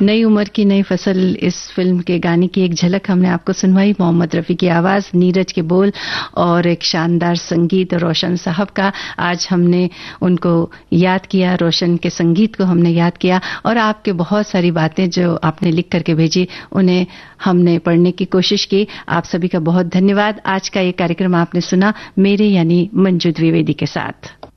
नई उम्र की नई फसल इस फिल्म के गाने की एक झलक हमने आपको सुनवाई। मोहम्मद रफ़ी की आवाज़, नीरज के बोल और एक शानदार संगीत रोशन साहब का। आज हमने उनको याद किया, रोशन के संगीत को हमने याद किया और आपके बहुत सारी बातें जो आपने लिख करके भेजी उन्हें हमने पढ़ने की कोशिश की। आप सभी का बहुत धन्यवाद। आज का ये कार्यक्रम आपने सुना मेरे यानी मंजू द्विवेदी के साथ।